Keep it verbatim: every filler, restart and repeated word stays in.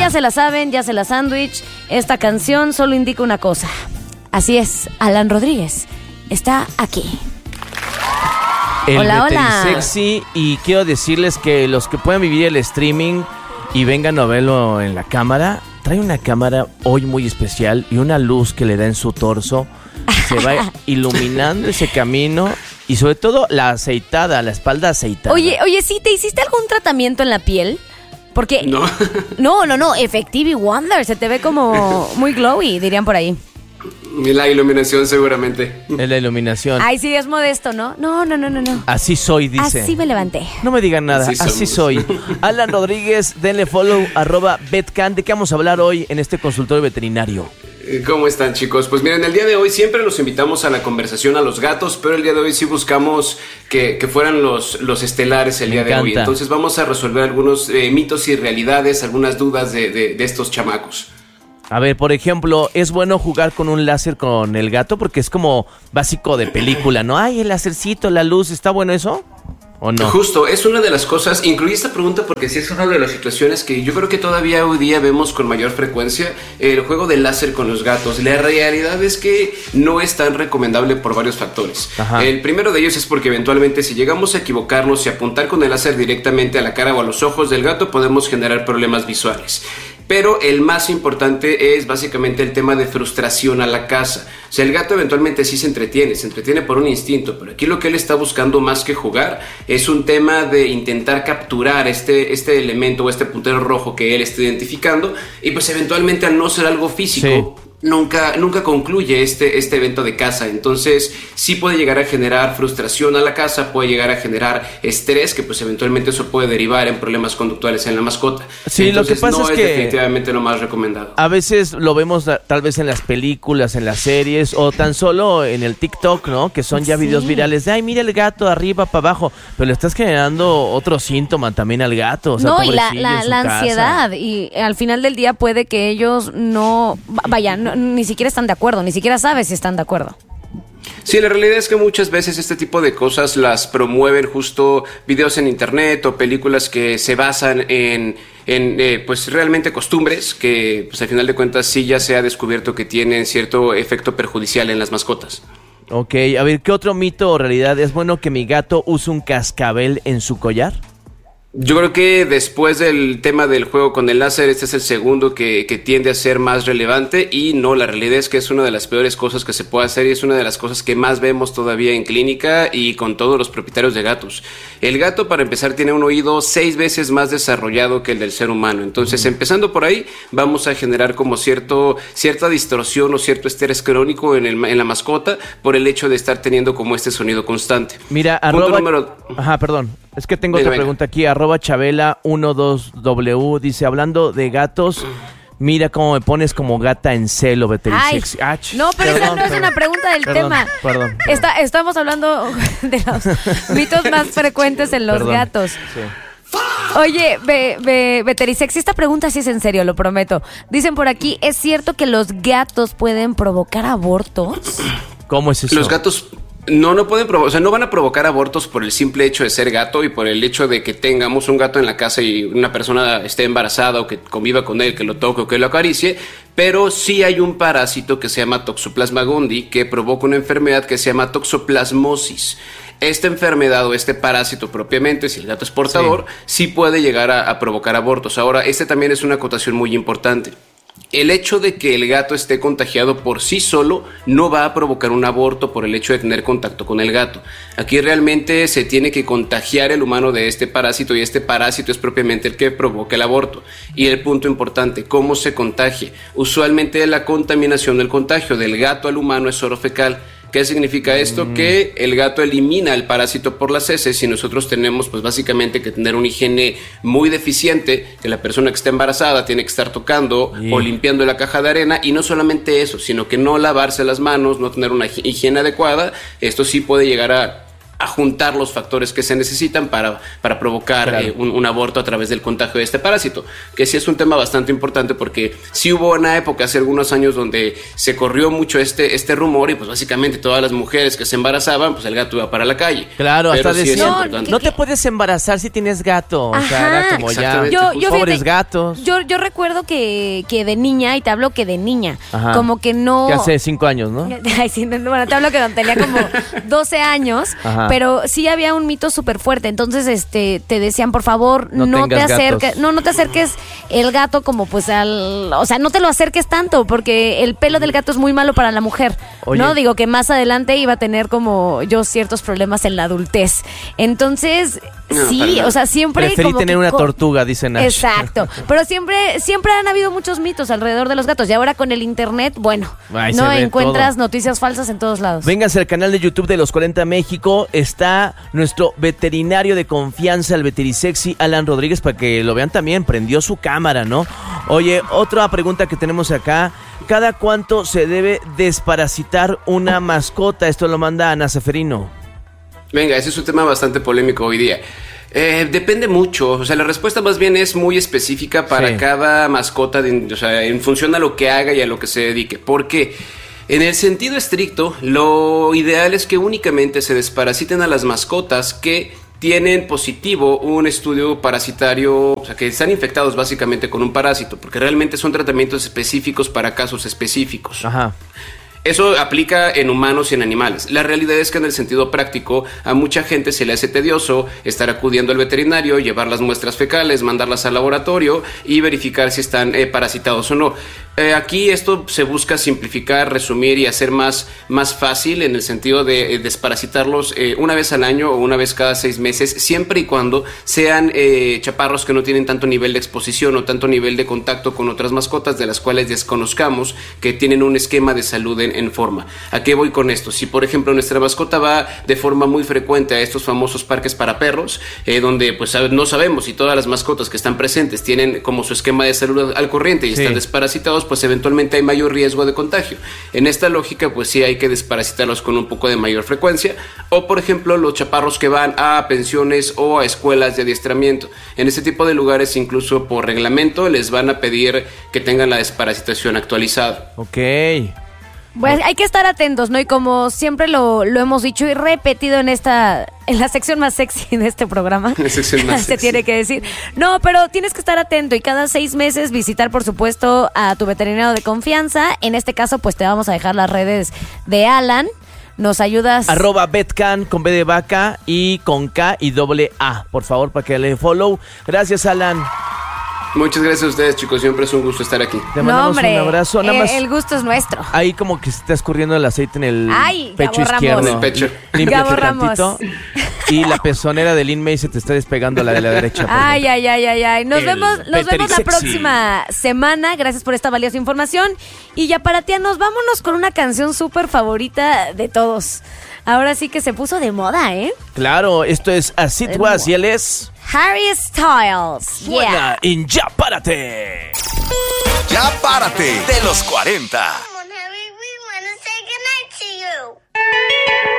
ya se la saben, ya se la sándwich. Esta canción solo indica una cosa. Así es, Alan Rodríguez está aquí. El hola, hola. Veterisexy, y quiero decirles que los que puedan vivir el streaming y vengan a verlo en la cámara, trae una cámara hoy muy especial y una luz que le da en su torso. Se va iluminando ese camino y sobre todo la aceitada, la espalda aceitada. Oye, oye, ¿sí te hiciste algún tratamiento en la piel? Porque No. no, no, no, Effective Wonder, se te ve como muy glowy, dirían por ahí. La iluminación seguramente. Es la iluminación. Ay, sí, es modesto, ¿no? No, no, no, no, no. Así soy, dice. Así me levanté. No me digan nada, Así así, somos. soy. Alan Rodríguez, denle follow, arroba Betcan. ¿De qué vamos a hablar hoy en este consultorio veterinario? ¿Cómo están, chicos? Pues miren, el día de hoy siempre los invitamos a la conversación a los gatos, pero el día de hoy sí buscamos que, que fueran los, los estelares el Me día de encanta. hoy. Entonces vamos a resolver algunos eh, mitos y realidades, algunas dudas de, de, de estos chamacos. A ver, por ejemplo, ¿es bueno jugar con un láser con el gato? Porque es como básico de película, ¿no? Ay, el lásercito, la luz, ¿está bueno eso? ¿O no? Justo, es una de las cosas, incluí esta pregunta porque sí es una de las situaciones que yo creo que todavía hoy día vemos con mayor frecuencia, el juego de láser con los gatos. La realidad es que no es tan recomendable por varios factores. Ajá. El primero de ellos es porque eventualmente si llegamos a equivocarnos y apuntar con el láser directamente a la cara o a los ojos del gato, podemos generar problemas visuales. Pero el más importante es básicamente el tema de frustración a la caza. O sea, el gato eventualmente sí se entretiene, se entretiene por un instinto, pero aquí lo que él está buscando más que jugar es un tema de intentar capturar este, este elemento o este puntero rojo que él está identificando, y pues eventualmente al no ser algo físico... Sí. Nunca, nunca concluye este, este evento de caza. Entonces sí puede llegar a generar frustración a la caza, puede llegar a generar estrés, que pues eventualmente eso puede derivar en problemas conductuales en la mascota. Sí, entonces, lo que pasa no es es que definitivamente lo más recomendado. a veces lo vemos tal vez en las películas, en las series, o tan solo en el TikTok, ¿no? Que son ya Sí. videos virales de, ay, mira el gato arriba, para abajo, pero le estás generando otro síntoma también al gato. O sea, No, y la, pobrecillo, la, en su la casa. ansiedad, y al final del día puede que ellos no, vaya, no, ni siquiera están de acuerdo, ni siquiera sabes si están de acuerdo. Sí, la realidad es que muchas veces este tipo de cosas las promueven justo videos en internet o películas que se basan en, en eh, pues realmente costumbres que pues al final de cuentas sí ya se ha descubierto que tienen cierto efecto perjudicial en las mascotas. Ok, a ver, ¿qué otro mito o realidad? ¿Es bueno que mi gato use un cascabel en su collar? Yo creo que después del tema del juego con el láser, este es el segundo que, que tiende a ser más relevante, y no, la realidad es que es una de las peores cosas que se puede hacer y es una de las cosas que más vemos todavía en clínica y con todos los propietarios de gatos. El gato, para empezar, tiene un oído seis veces más desarrollado que el del ser humano. Entonces, mm. empezando por ahí, vamos a generar como cierto, cierta distorsión o cierto estrés crónico en, el, en la mascota por el hecho de estar teniendo como este sonido constante. Mira, Punto arroba... número... Ajá, perdón. Es que tengo Venga, otra venga. pregunta aquí. Arroba Chabela doce W dice, hablando de gatos, mira cómo me pones como gata en celo, Ay, Veterisexy. Ah, no, pero perdón, esa no es perdón. una pregunta del Perdón, tema. Perdón, perdón. Está, estamos hablando de los mitos más frecuentes en los Perdón. gatos. Sí. Oye, be, be, Veterisexy, esta pregunta sí es en serio, lo prometo. Dicen por aquí, ¿es cierto que los gatos pueden provocar abortos? ¿Cómo es eso? Los gatos no, no pueden provocar, o sea, no van a provocar abortos por el simple hecho de ser gato y por el hecho de que tengamos un gato en la casa y una persona esté embarazada o que conviva con él, que lo toque o que lo acaricie, pero sí hay un parásito que se llama Toxoplasma gondii que provoca una enfermedad que se llama toxoplasmosis. Esta enfermedad o este parásito propiamente, si el gato es portador, sí, sí puede llegar a, a provocar abortos. Ahora, este también es una acotación muy importante. El hecho de que el gato esté contagiado por sí solo no va a provocar un aborto por el hecho de tener contacto con el gato. Aquí realmente se tiene que contagiar el humano de este parásito y este parásito es propiamente el que provoca el aborto. Y el punto importante, ¿cómo se contagia? Usualmente la contaminación del contagio del gato al humano es oro fecal. ¿Qué significa esto? Mm. Que el gato elimina el parásito por las heces y nosotros tenemos pues básicamente que tener una higiene muy deficiente, que la persona que está embarazada tiene que estar tocando yeah. o limpiando la caja de arena, y no solamente eso, sino que no lavarse las manos, no tener una higiene adecuada. Esto sí puede llegar a a juntar los factores que se necesitan para, para provocar claro. eh, un, un aborto a través del contagio de este parásito, que sí es un tema bastante importante porque sí hubo una época hace algunos años donde se corrió mucho este, este rumor y pues básicamente todas las mujeres que se embarazaban, pues el gato iba para la calle. Claro, pero hasta sí decían, no, no te puedes embarazar si tienes gato. Ajá. O sea, era como ya, yo, yo, pobres fíjate, gatos. Yo, yo recuerdo que, que de niña, y te hablo que de niña, Ajá. como que no... Que hace cinco años, ¿no? Ay, sí, bueno, te hablo que tenía como doce años, Ajá. pero sí había un mito súper fuerte. Entonces, este, te decían, por favor, no, no te acerques, no, no te acerques el gato como pues al, o sea, no te lo acerques tanto, porque el pelo del gato es muy malo para la mujer. Oye. No, digo que más adelante iba a tener como yo ciertos problemas en la adultez. Entonces, no, sí, o sea, siempre preferí como tener que una co- tortuga, dice Nash. Exacto, pero siempre, siempre han habido muchos mitos alrededor de los gatos y ahora con el internet, bueno, Ahí se no ve encuentras todo. noticias falsas en todos lados. Vénganse al canal de YouTube de Los cuarenta México. Está nuestro veterinario de confianza, el Veterisexy, Alan Rodríguez, para que lo vean también. Prendió su cámara, ¿no? Oye, otra pregunta que tenemos acá. ¿Cada cuánto se debe desparasitar una mascota? Esto lo manda Ana Seferino. Venga, ese es un tema bastante polémico hoy día. Eh, depende mucho, o sea, la respuesta más bien es muy específica para Sí. cada mascota, de, o sea, en función a lo que haga y a lo que se dedique. Porque en el sentido estricto, lo ideal es que únicamente se desparasiten a las mascotas que tienen positivo un estudio parasitario, o sea, que están infectados básicamente con un parásito, porque realmente son tratamientos específicos para casos específicos. Ajá. Eso aplica en humanos y en animales. La realidad es que en el sentido práctico a mucha gente se le hace tedioso estar acudiendo al veterinario, llevar las muestras fecales, mandarlas al laboratorio y verificar si están eh, parasitados o no. Eh, aquí esto se busca simplificar, resumir y hacer más, más fácil en el sentido de eh, desparasitarlos eh, una vez al año o una vez cada seis meses, siempre y cuando sean eh, chaparros que no tienen tanto nivel de exposición o tanto nivel de contacto con otras mascotas de las cuales desconozcamos que tienen un esquema de salud en, en forma. ¿A qué voy con esto? Si por ejemplo nuestra mascota va de forma muy frecuente a estos famosos parques para perros, eh, donde pues no sabemos si todas las mascotas que están presentes tienen como su esquema de salud al corriente y Sí. están desparasitados, pues eventualmente hay mayor riesgo de contagio. En esta lógica, pues sí hay que desparasitarlos con un poco de mayor frecuencia. O por ejemplo, los chaparros que van a pensiones o a escuelas de adiestramiento. En este tipo de lugares, incluso por reglamento, les van a pedir que tengan la desparasitación actualizada. Ok. Pues hay que estar atentos, ¿no? Y como siempre lo, lo hemos dicho y repetido en esta, en la sección más sexy de este programa, La sección más se sexy. tiene que decir. No, pero tienes que estar atento y cada seis meses visitar, por supuesto, a tu veterinario de confianza. En este caso, pues te vamos a dejar las redes de Alan. Nos ayudas. Arroba Betcan con B de vaca y con K y doble A. Por favor, para que le follow. Gracias, Alan. Muchas gracias a ustedes, chicos. Siempre es un gusto estar aquí. Te No, mandamos hombre, un abrazo. Nada eh, más. el gusto es nuestro. Ahí como que se está escurriendo el aceite en el Ay, pecho Gabo Ramos. izquierdo. En el pecho. Límpiate Gabo Ramos. tantito. Y la pezonera del Inmei se te está despegando a la de la derecha. por Ay, favor. ay, ay, ay, ay. Nos El vemos, nos vemos la Veterisexy. próxima semana. Gracias por esta valiosa información. Y ya para nos vámonos con una canción súper favorita de todos. Ahora sí que se puso de moda, ¿eh? Claro, esto es As It De Was moda. y él es... Harry Styles. Buena Yeah. en Ya Párate. Ya párate de los cuarenta.